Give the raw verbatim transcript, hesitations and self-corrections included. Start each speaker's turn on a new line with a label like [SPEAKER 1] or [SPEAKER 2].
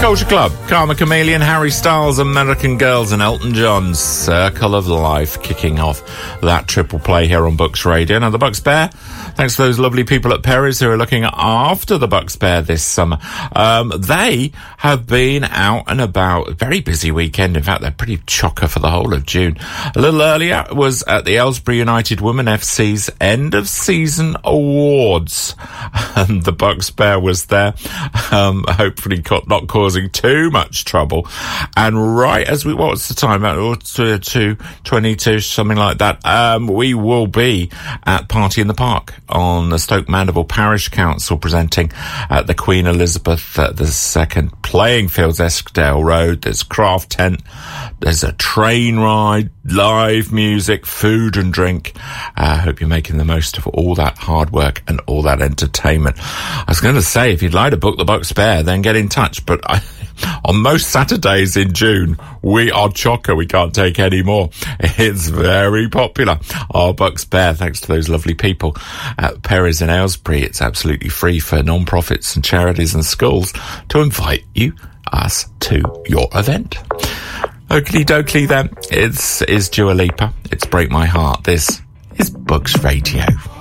[SPEAKER 1] Culture Club, Karma Chameleon, Harry Styles, American Girls, and Elton John's Circle of Life, kicking off that triple play here on Bucks Radio. Now, the Bucks Bear, thanks to those lovely people at Perry's who are looking after the Bucks Bear this summer. Um, they have been out and about. A very busy weekend. In fact, they're pretty chocker for the whole of June. A little earlier was at the Aylesbury United Women F C's end of season awards. And the Bucks Bear was there, um, hopefully not causing too much trouble. And right as we, what's the time? About two twenty-two, something like that. Um, we will be at Party in the Park on the Stoke Mandeville Parish Council, presenting at the Queen Elizabeth uh, the Second Playing Fields, Eskdale Road. There's craft tent, there's a train ride, live music, food and drink. I uh, hope you're making the most of all that hard work and all that entertainment. I was going to say, if you'd like to book the Bucks Bear, then get in touch. But I, on most Saturdays in June, we are chocker. We can't take any more. It's very popular. Our Bucks Bear, thanks to those lovely people at Perry's in Aylesbury. It's absolutely free for non-profits and charities and schools to invite you, us, to your event. Oakley dokley then. It's, it's Dua Lipa. It's Break My Heart. This is Bucks Radio.